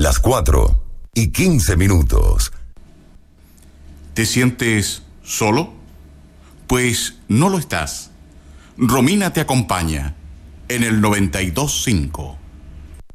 las 4:15. ¿Te sientes solo? Pues no lo estás. Romina te acompaña en el 92.5.